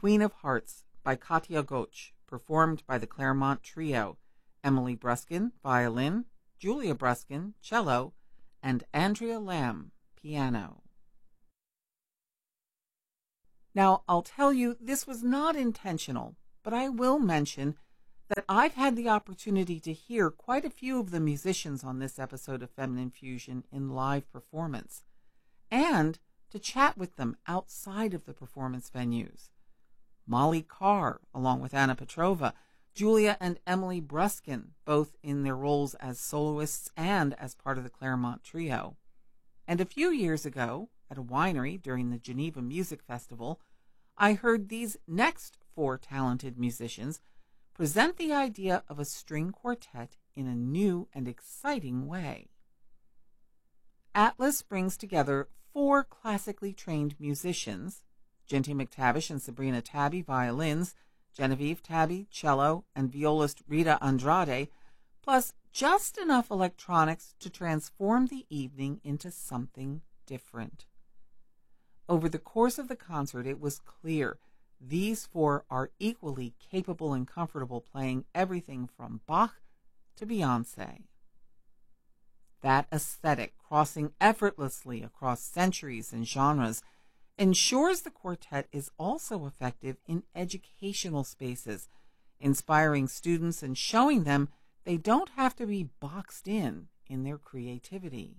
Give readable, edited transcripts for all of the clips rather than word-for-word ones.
Queen of Hearts by Katia Goch, performed by the Claremont Trio, Emily Bruskin, violin, Julia Bruskin, cello, and Andrea Lamb, piano. Now, I'll tell you, this was not intentional, but I will mention that I've had the opportunity to hear quite a few of the musicians on this episode of Feminine Fusion in live performance, and to chat with them outside of the performance venues. Molly Carr, along with Anna Petrova, Julia and Emily Bruskin, both in their roles as soloists and as part of the Claremont Trio. And a few years ago, at a winery during the Geneva Music Festival, I heard these next four talented musicians present the idea of a string quartet in a new and exciting way. Atlas brings together four classically trained musicians, Ginty McTavish and Sabrina Tabby, violins, Genevieve Tabby, cello, and violist Rita Andrade, plus just enough electronics to transform the evening into something different. Over the course of the concert, it was clear these four are equally capable and comfortable playing everything from Bach to Beyoncé. That aesthetic, crossing effortlessly across centuries and genres, ensures the quartet is also effective in educational spaces, inspiring students and showing them they don't have to be boxed in their creativity.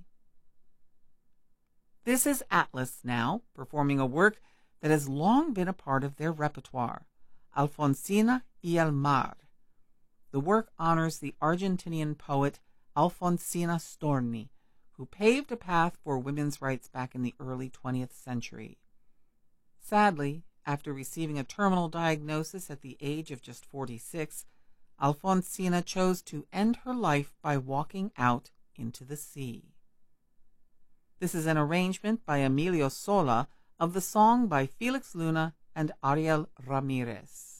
This is Atlas now, performing a work that has long been a part of their repertoire, Alfonsina y el Mar. The work honors the Argentinian poet Alfonsina Storni, who paved a path for women's rights back in the early 20th century. Sadly, after receiving a terminal diagnosis at the age of just 46, Alfonsina chose to end her life by walking out into the sea. This is an arrangement by Emilio Sola of the song by Felix Luna and Ariel Ramirez.